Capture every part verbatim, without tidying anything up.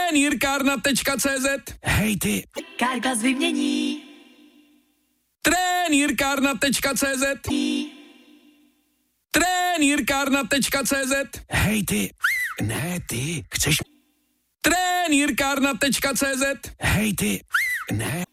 Trenýrkárna tečka cé zet. Hej ty. Carglass vymění. Trenýrkárna tečka cé zet. Trenýrkárna tečka cé zet. Hej ty. Ne ty. Chceš... Trenýrkárna tečka cé zet. Hej ty. Ne.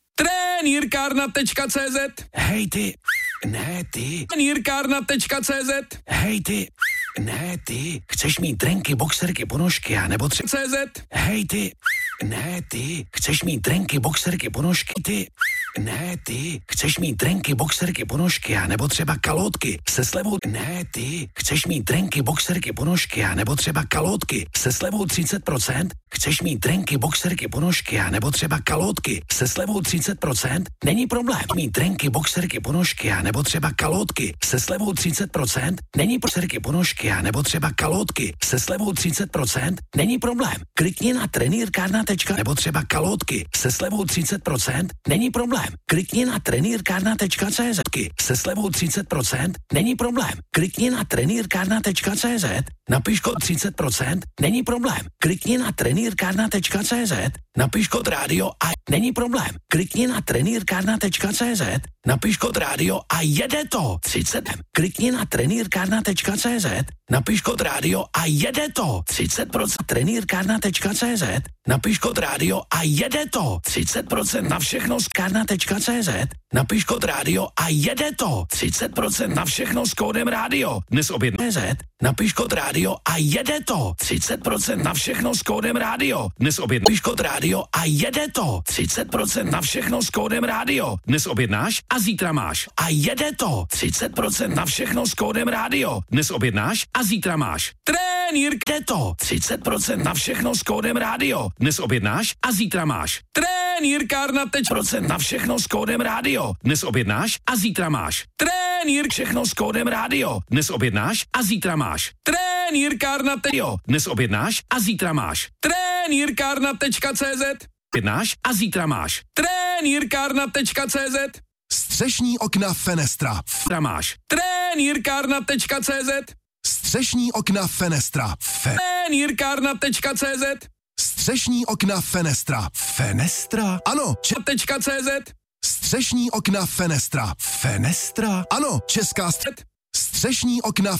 Trenýrkárna tečka cé zet. Hej ty. Ne ty. Trenýrkárna tečka cé zet. Hej ty. Ne ty. Chceš mít drenky, boxerky, ponožky a nebo třeba cé zet. Hej ty. Ne ty. Chceš mít drenky, boxerky, ponožky. Ty. Ne ty. Chceš mít drenky, boxerky, ponožky a nebo třeba kalotky se slevou. Ne ty. Chceš mít drenky, boxerky, ponožky a nebo třeba kalotky se slevou třicet procent. Chceš mít drenky, boxerky, ponožky a nebo třeba kalotky se slevou třicet procent. Není problém. Mít drenky, boxerky, ponožky a nebo třeba kalotky se slevou třicet procent. Není boxerky, ponožky a nebo třeba kalotky se slevou třicet procent. Není problém. Klikni na trenýrkárna tečka nebo třeba kalotky se slevou třicet procent. Není problém. Klikni na trenýrkárna tečka cé zet se slevou třicet procent. Není problém. Klikni na trenýrkárna tečka cé zet, napiš kód třicet procent. Není problém. Klikni na trenýrkárna tečka cé zet, napiš kód rádio a není problém. Klikni na trenýrkárna tečka cé zet, napiš kód rádio a jede to. třicet. Klikni na trenýrkárna tečka cé zet, napiš kód rádio a jede to. třicet procent. trenýrkárna tečka cé zet, napiš kód rádio a jede to. třicet procent na všechno z kárna tečka cé zet, napiš kód rádio a jede to. třicet procent na všechno s kódem rádio. Dnes objednej Z, napiš kód rádio a jede to. třicet procent na všechno s kódem rádio. Dnes objednáš kód rádio a jede to. třicet procent na všechno s kódem rádio. Dnes objednáš a zítra máš. A jede to. třicet procent na všechno s kódem rádio. Dnes objednáš a zítra máš. Trenýr, jde to. třicet procent na všechno s kódem rádio. Dnes objednáš a zítra máš. Trenýrkárna teď procent na všechno s kódem rádio. Dnes objednáš a zítra máš. Trenýr, všechno s kódem rádio. Dnes objednáš a zítra máš. Trenýrkárna teď jo. Dnes objednáš a zítra máš. Trenýrkárna tečka cé zet. Objednáš a zítra máš. Trenýrkárna tečka cé zet. Střešní okna Fenestra. Zítra máš. Trenýrkárna tečka cé zet. Střešní okna Fenestra. Fe- Trenýrkárna tečka cé zet. Střešní okna Fenestra. Fenestra? Ano. Tečka cé zet. Střešní okna Fenestra. Fenestra? Ano. Česká střed. Střešní okna